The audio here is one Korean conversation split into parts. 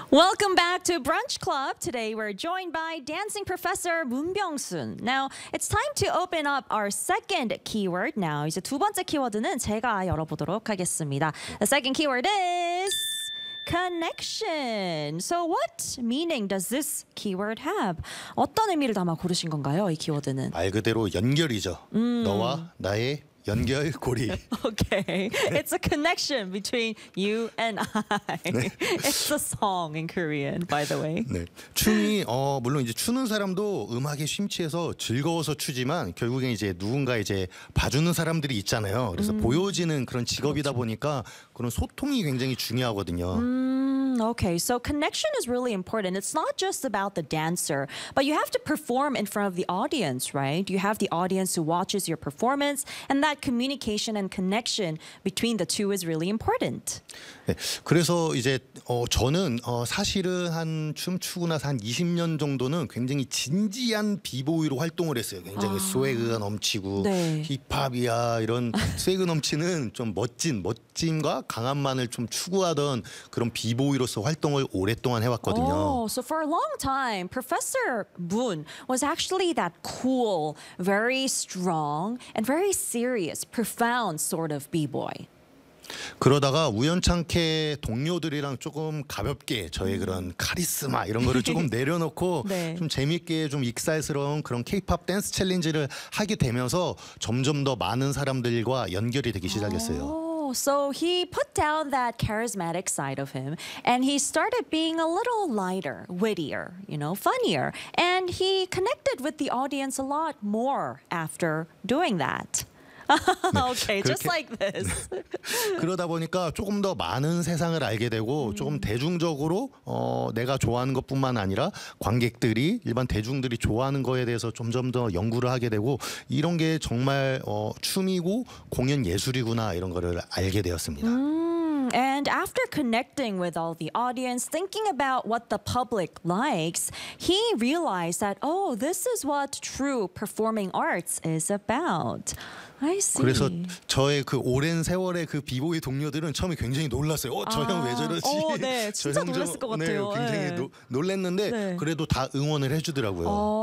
Welcome back to Brunch Club. Today we're joined by dancing professor Moon Byung-sun. Now, it's time to open up our second keyword. Now, 이제 두 번째 키워드는 제가 열어보도록 하겠습니다. The second keyword is connection. So what meaning does this keyword have? 어떤 의미를 담아 고르신 건가요, 이 키워드는? 말 그대로 연결이죠. 너와 나의 연결고리. Okay, it's a connection between you and I. 네. It's a song in Korean, by the way. 네. 춤이 물론 이제 추는 사람도 음악에 심취해서 즐거워서 추지만 결국엔 이제 누군가 이제 봐주는 사람들이 있잖아요. 그래서 보여지는 그런 직업이다 보니까 그런 소통이 굉장히 중요하거든요. Okay, so connection is really important. It's not just about the dancer, but you have to perform in front of the audience, right? You have the audience who watches your performance, and that communication and connection between the two is really important. 네, 그래서 이제 저는 사실은 한 춤추고 나서 한 20년 정도는 굉장히 진지한 비보이로 활동을 했어요. 굉장히 스웨그가 넘치고 네. 힙합이야 이런 스웨그 넘치는 좀 멋짐과 강함만을 좀 추구하던 그런 비보이로서 활동을 오랫동안 해왔거든요. Oh, so for a long time, Professor Moon was actually that cool, very strong, and very serious, profound sort of b-boy. 그러다가 우연찮게 동료들이랑 조금 가볍게 저의 그런 카리스마 이런 거를 조금 내려놓고 네. 좀 재밌게 좀 익살스러운 그런 K-팝 댄스 챌린지를 하게 되면서 점점 더 많은 사람들과 연결이 되기 시작했어요. So he put down that charismatic side of him and he started being a little lighter, wittier, funnier. And he connected with the audience a lot more after doing that. Okay, just like this. 그러다 보니까 조금 더 많은 세상을 알게 되고 조금 대중적으로 내가 좋아하는 것뿐만 아니라 관객들이 일반 대중들이 좋아하는 거에 대해서 점점 더 연구를 하게 되고 이런 게 정말 춤이고 공연 예술이구나 이런 거를 알게 되었습니다. And after connecting with all the audience, thinking about what the public likes, he realized that, oh, this is what true performing arts is about. I see. 그래서 저의 그 오랜 세월의 그 비보이 동료들은 처음에 굉장히 놀랐어요. 저 형 왜 저러지? 네, 진짜 놀랐을 것 같아요. 굉장히 네. 놀랐는데 네. 그래도 다 응원을 해주더라고요.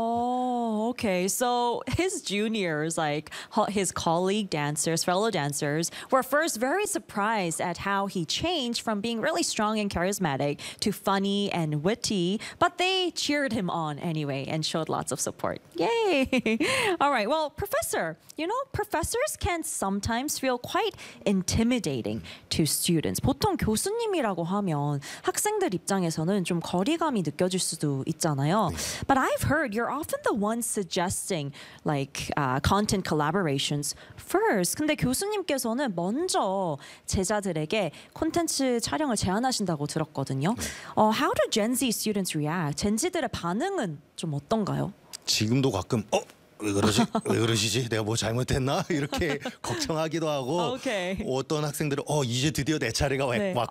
Oh, okay. So his juniors, like his colleague dancers, fellow dancers, were first very surprised at how he changed from being really strong and charismatic to funny and witty, but they cheered him on anyway and showed lots of support. Yay! All right. Well, Professor, professors can sometimes feel quite intimidating to students. 보통 교수님이라고 하면 학생들 입장에서는 좀 거리감이 느껴질 수도 있잖아요. But I've heard you're often the one suggesting content collaborations first. 근데 교수님께서는 먼저 제자들에게 콘텐츠 촬영을 제안하신다고 들었거든요. How do Gen Z students react? 젠지들의 반응은 좀 어떤가요? 지금도 가끔 왜 그러시지? 내가 뭐 잘못했나? 이렇게 걱정하기도 하고 Okay. 어떤 학생들은 이제 드디어 내 차례가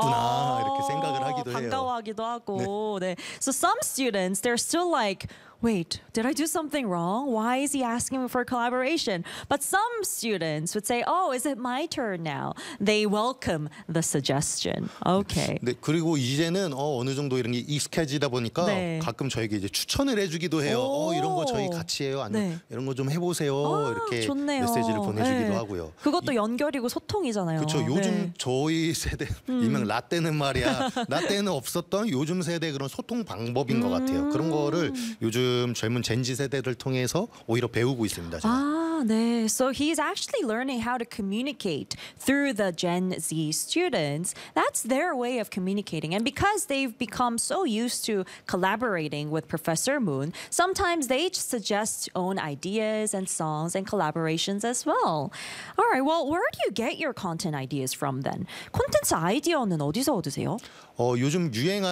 왔구나 이렇게 생각을 하기도 해요. 반가워하기도 하고. 네. So some students, they're still like, wait, did I do something wrong? Why is he asking me for collaboration? But some students would say, oh, is it my turn now? They welcome the suggestion. Okay. 네, 그리고 이제는 어느 정도 이런 게 익숙해지다 보니까 네. 가끔 저에게 이제 추천을 해주기도 해요. 이런 거 저희 같이 해요. 아니면 네. 이런 거 좀 해보세요. 이렇게 좋네요. 메시지를 보내주기도 네. 하고요. 그것도 연결이고 소통이잖아요. 그렇죠. 요즘 네. 저희 세대 일명 라떼는 말이야. 라떼는 없었던 요즘 세대 그런 소통 방법인 것 같아요. 그런 거를 요즘 젊은 젠지 세대를 통해서 오히려 배우고 있습니다. 제가. 네. So he's actually learning how to communicate through the Gen Z students. That's their way of communicating. And because they've become so used to collaborating with Professor Moon, sometimes they suggest own ideas and songs and collaborations as well. All right. Well, where do you get your content ideas from then? 콘텐츠 아이디어는 어디서 얻으세요? 요즘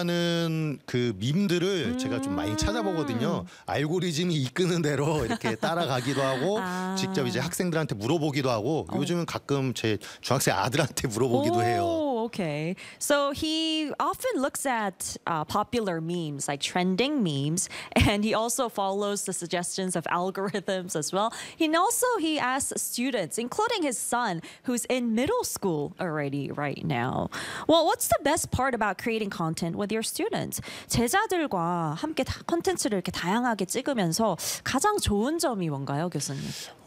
유행하는 그 밈들을 제가 좀 많이 찾아보거든요. 알고리즘이 이끄는 대로 이렇게 따라가기도 하고 직접 이제 학생들한테 물어보기도 하고 요즘은 가끔 제 중학생 아들한테 물어보기도 해요. okay. So he often looks at popular memes, like trending memes, and he also follows the suggestions of algorithms as well. He asks students, including his son, who's in middle school already right now. Well, what's the best part about creating content with your students? 제자들과 함께 콘텐츠를 이렇게 다양하게 찍으면서 가장 좋은 점이 뭔가요, 교수님?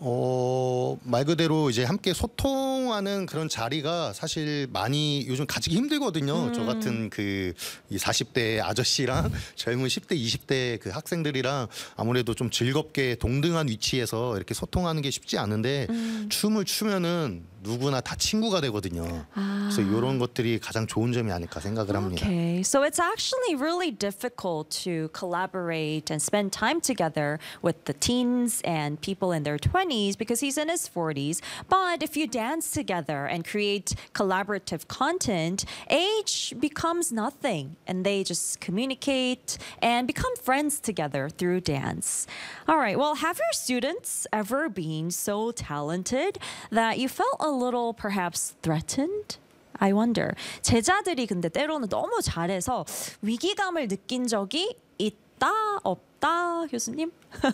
말 그대로 이제 함께 소통하는 그런 자리가 사실 많이 요즘 가지기 힘들거든요. 저 같은 그 이 40대 아저씨랑 젊은 10대, 20대 그 학생들이랑 아무래도 좀 즐겁게 동등한 위치에서 이렇게 소통하는 게 쉽지 않은데 춤을 추면은 누구나 다 친구가 되거든요. 그래서 이런 것들이 가장 좋은 점이 아닐까 생각을 합니다. Okay, so it's actually really difficult to collaborate and spend time together with the teens and people in their 20s because he's in his 40s. But if you dance together and create collaborative content, age becomes nothing and they just communicate and become friends together through dance. All right, well, have your students ever been so talented that you felt a little perhaps threatened? I wonder. 제자들이 근데 때로는 너무 잘해서 위기감을 느낀 적이 있다, 없다, 교수님?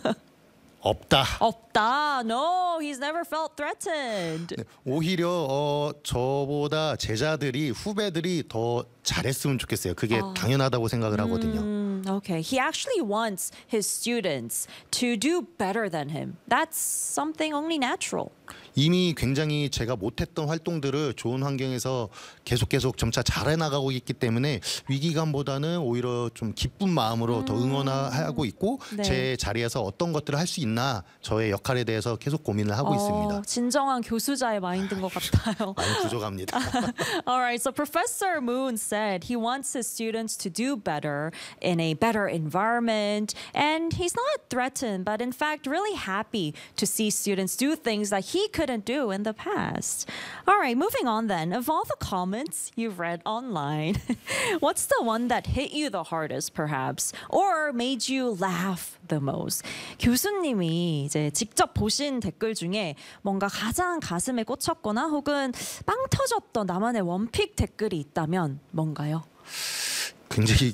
없다. 없다. No, he's never felt threatened. 오히려 저보다 제자들이 후배들이 더 잘했으면 좋겠어요. 그게 당연하다고 생각을 하거든요. Okay, he actually wants his students to do better than him. That's something only natural. 이미 굉장히 제가 못했던 활동들을 좋은 환경에서 계속 점차 잘해나가고 있기 때문에 위기감보다는 오히려 좀 기쁜 마음으로 더 응원하고 있고 네. 제 자리에서 어떤 것들을 할 수 있나 저의 역할에 대해서 계속 고민을 하고 있습니다. 진정한 교수자의 마인드인 것 같아요. 많이 부족합니다. All right, so Professor Moon said he wants his students to do better in a better environment, and he's not threatened, but in fact really happy to see students do things that he couldn't do in the past. All right, moving on then. Of all the comments you've read online, what's the one that hit you the hardest, perhaps, or made you laugh the most? 교수님이 이제 직접 보신 댓글 중에 뭔가 가장 가슴에 꽂혔거나 혹은 빵 터졌던 나만의 원픽 댓글이 있다면 뭔가요? 굉장히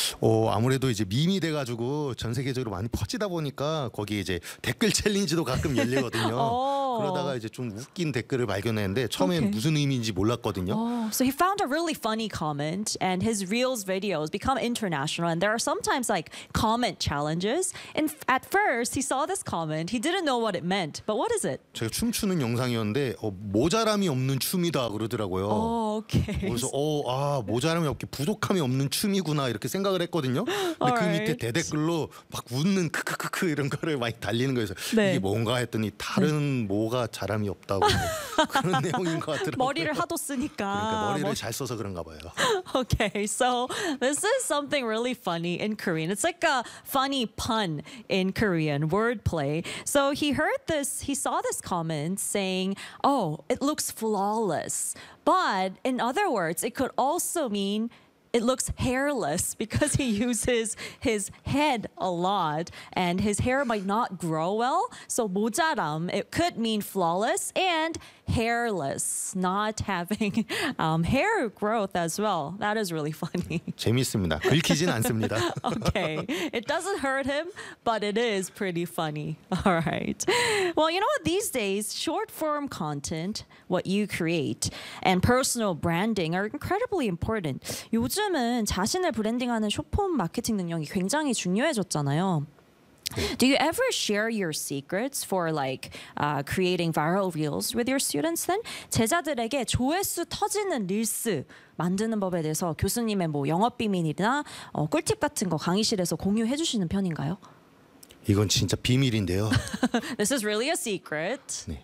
아무래도 이제 밈이 돼가지고 전 세계적으로 많이 퍼지다 보니까 거기 이제 댓글 챌린지도 가끔 열리거든요. 그러다가 이제 좀 웃긴 댓글을 발견했는데 처음에 Okay. 무슨 의미인지 몰랐거든요. So he found a really funny comment, and his Reels videos become international. And there are sometimes like comment challenges. And at first, he saw this comment. He didn't know what it meant. But what is it? 제가 춤추는 영상이었는데 모자람이 없는 춤이다 그러더라고요. Oh, okay. 그래서 모자람이 없게 부족함이 없는 춤이구나 이렇게 생각을 했거든요. 근데 그 Alright. 밑에 대댓글로 막 웃는 크크크크 이런 거를 많이 달리는 거예요. 그래서 네. 이게 뭔가 했더니 다른 뭐가 자람이 없다고 그런 내용인 것 같더라고요. 머리를 하도 쓰니까. 그러니까 머리를 잘 써서 그런가 봐요. Okay, so this is something really funny in Korean. It's like a funny pun in Korean, wordplay. So he saw this comment saying, "Oh, it looks flawless." But in other words, it could also mean it looks hairless because he uses his head a lot and his hair might not grow well. So 모자람, it could mean flawless and hairless, not having hair growth as well. That is really funny. 재밌습니다. 긁히진 않습니다. Okay. It doesn't hurt him, but it is pretty funny. All right. Well, you know what? These days, short form content, what you create, and personal branding are incredibly important. 요즘은 자신을 브랜딩하는 숏폼 마케팅 능력이 굉장히 중요해졌잖아요. Do you ever share your secrets for like creating viral reels with your students then? 제자들에게 조회수 터지는 릴스 만드는 법에 대해서 교수님의 뭐 영업 비밀이나 꿀팁 같은 거 강의실에서 공유해 주시는 편인가요? 이건 진짜 비밀인데요. This is really a secret. 네.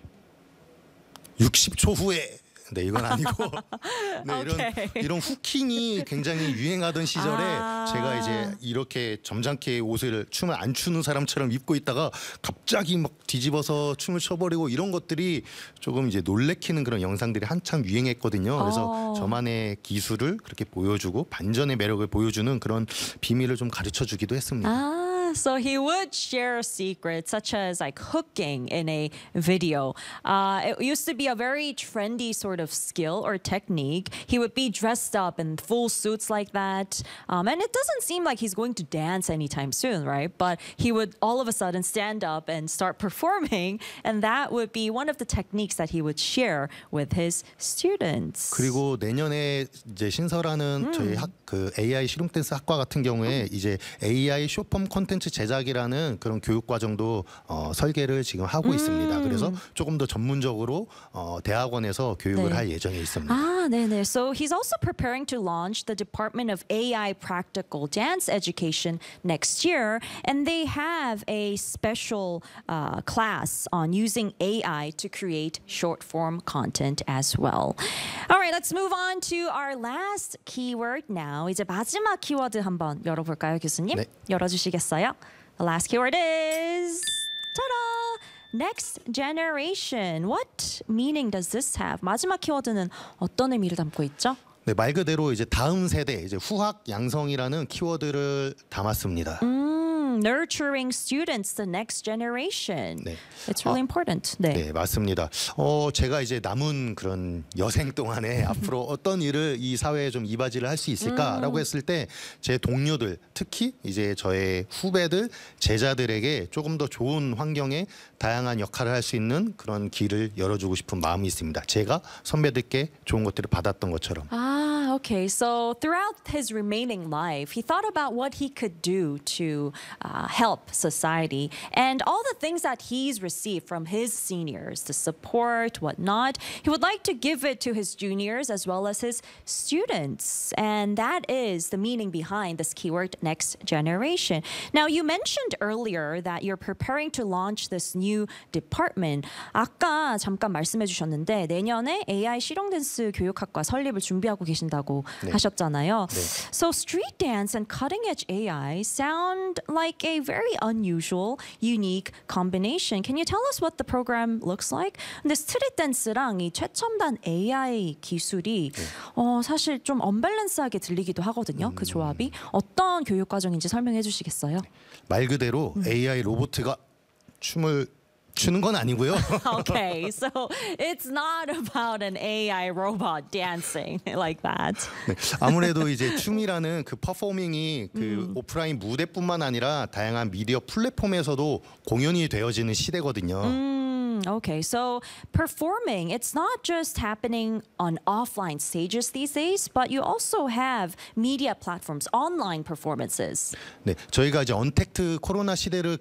60초 후에 네, 이건 아니고 네, Okay. 이런 후킹이 굉장히 유행하던 시절에 제가 이제 이렇게 점잖게 옷을 춤을 안 추는 사람처럼 입고 있다가 갑자기 막 뒤집어서 춤을 춰버리고 이런 것들이 조금 이제 놀래키는 그런 영상들이 한참 유행했거든요. 그래서 저만의 기술을 그렇게 보여주고 반전의 매력을 보여주는 그런 비밀을 좀 가르쳐 주기도 했습니다. So he would share secrets such as like hooking in a video. It used to be a very trendy sort of skill or technique. He would be dressed up in full suits like that. And it doesn't seem like he's going to dance anytime soon, right? But he would all of a sudden stand up and start performing. And that would be one of the techniques that he would share with his students. 그리고 내년에 이제 신설하는 저희 그 AI 실용 댄스 학과 같은 경우에 이제 AI 쇼폼 콘텐츠 제작이라는 그런 교육 과정도 설계를 지금 하고 있습니다. 그래서 조금 더 전문적으로 대학원에서 교육을 네. 할 예정에 있습니다. Ah, 네네. So he's also preparing to launch the Department of AI Practical Dance Education next year, and they have a special class on using AI to create short-form content as well. All right, let's move on to our last keyword now. 이제 마지막 키워드 한번 열어볼까요, 교수님? 네. 열어주시겠어요? The last keyword is ta-da! Next generation. What meaning does this have? 마지막 키워드는 어떤 의미를 담고 있죠? 네, 말 그대로 이제 다음 세대, 이제 후학 양성이라는 키워드를 담았습니다. Nurturing students, the next generation. 네. It's really important. 네. 네, 맞습니다. 제가 이제 남은 그런 여생 동안에 앞으로 어떤 일을 이 사회에 좀 이바지를 할 수 있을까라고 했을 때 제 동료들, 특히 이제 저의 후배들, 제자들에게 조금 더 좋은 환경에 다양한 역할을 할 수 있는 그런 길을 열어주고 싶은 마음이 있습니다. 제가 선배들께 좋은 것들을 받았던 것처럼. Ah, okay. So throughout his remaining life, he thought about what he could do to help society and all the things that he's received from his seniors, the support, whatnot. He would like to give it to his juniors as well as his students. And that is the meaning behind this keyword, next generation. Now, you mentioned earlier that you're preparing to launch this new department. 아까 잠깐 말씀해 주셨는데 내년에 AI 실용 댄스 교육학과 설립을 준비하고 계신다고 네. 하셨잖아요. 네. So street dance and cutting edge AI sound like a very unusual, unique combination. Can you tell us what the program looks like? 근데 스트릿 댄스랑 이 최첨단 AI 기술이 사실 좀 언밸런스하게 들리기도 하거든요. 그 조합이 어떤 교육 과정인지 설명해 주시겠어요? 말 그대로 AI 로봇가 춤을 추는 건 아니고요. Okay, so it's not about an AI robot dancing like that. 네, 아무래도 이제 춤이라는 그 퍼포밍이 그 오프라인 무대뿐만 아니라 다양한 미디어 플랫폼에서도 공연이 되어지는 시대거든요. Okay, so performing, it's not just happening on offline stages these days, but you also have media platforms, online performances. 네, 저희가 이제 언택트 코로나 시대를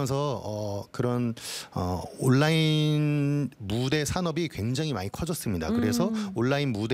겪으면서 그런 온라인 무대 산업이 굉장히 많이 커졌습니다. 그래서 온라인 무대